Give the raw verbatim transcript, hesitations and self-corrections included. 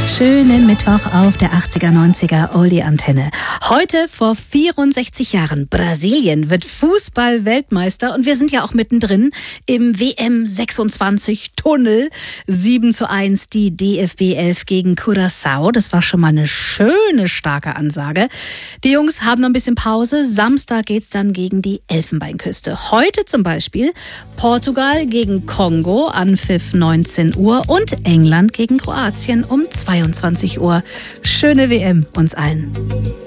Schönen Mittwoch auf der achtziger neunziger Oldie-Antenne. Heute vor vierundsechzig Jahren, Brasilien wird Fußball-Weltmeister und wir sind ja auch mittendrin im W M sechsundzwanzig-Tunnel. sieben zu eins die D F B elf gegen Curaçao. Das war schon mal eine schöne, starke Ansage. Die Jungs haben noch ein bisschen Pause. Samstag geht's dann gegen die Elfenbeinküste. Heute zum Beispiel Portugal gegen Kongo, Anpfiff neunzehn Uhr und England gegen Kroatien um zweiundzwanzig Uhr. Schöne W M uns allen.